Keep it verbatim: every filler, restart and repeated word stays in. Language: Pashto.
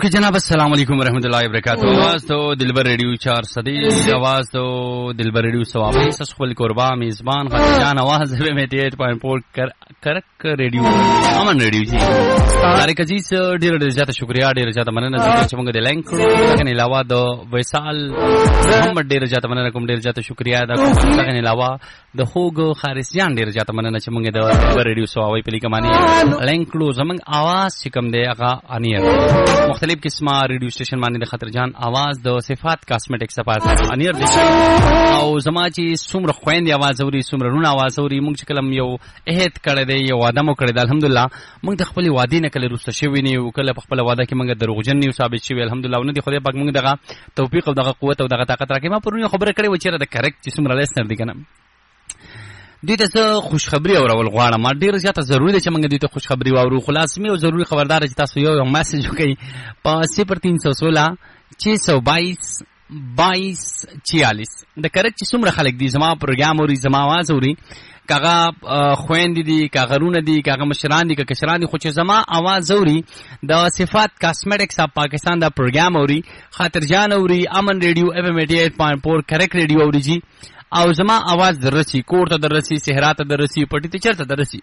ओके जनाब, अस्सलाम वालेकुम रहमतुल्लाहि वबरकातुहू। आवाज तो दिलबर रेडियो चार सदी, आवाज तो दिलबर रेडियो सवाबी ससखल कुर्बा मेजबान खान आवाज है में अठासी पॉइंट चार कर करक रेडियो अमन रेडियो जी तारिक अजीज ډیر ډیر زیاته شکریا ډیر زیاته مننه چې موږ د لینک څنګه علاوه د وصال محمد ډیر زیاته مننه کوم ډیر زیاته شکریا دا څنګه علاوه د هوګ خارسیان ډیر زیاته مننه چې موږ د ریډیو سواوی په لیکمانی لینک لو زمنګ आवाज چې کوم دی هغه انیر مختلف قسمه ریډیو سټیشن باندې د خطر جان आवाज د صفات کاسمیټک صفات انیر دي او زما چې څومره خويندې आवाज اوري څومره رونه आवाज اوري موږ چې کلم یو عہد کړی دی یو وعده مو کړی دی الحمدلله موږ د خپل وعده نه کله روسته شوی نه او کله خپل وعده کې موږ دروغجن نه ثابت شوی الحمدلله ونه دي خدای پاک موږ دغه توفیق او دغه قوت او دغه طاقت راکړي ما پرونه خبره کړې و چې د کریکټ چې څومره لیسنر دي کنه دوی ته خوشخبری اورول غواړم ما ډیر زیاته ضروری ده چې موږ دوی ته خوشخبری واورو خلاص می او ضروری خبردار چې تاسو یو یو میسج وکړئ په صفر تین سو سولہ چھ سو بائیس بائیس چھیالیس د کریکټ چې څومره خلک دي زما پروګرام اوري زما आवाज اوري کاغه خويندې دي کاغرونه دي کاغه مشران دي که کشران دي خو چې زما आवाज اوري د صفات کاسمیټکس اپ پاکستان دا پروګرام اوري خاطر جان اوري امن ریډیو اف ام اٹھاسی پوائنٹ چار کریکټ ریډیو اوري جی او زما आवाज درسي کوړ ته درسي صحرا ته درسي پټي ته چرته درسي